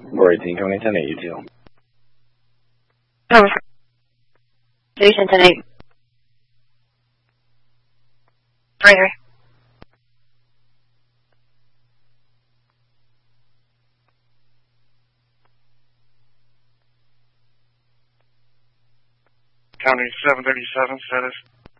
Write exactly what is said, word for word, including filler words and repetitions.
four eighteen, coming in ten eight, U T L. Station ten eight. Right here. County seven thirty-seven, status.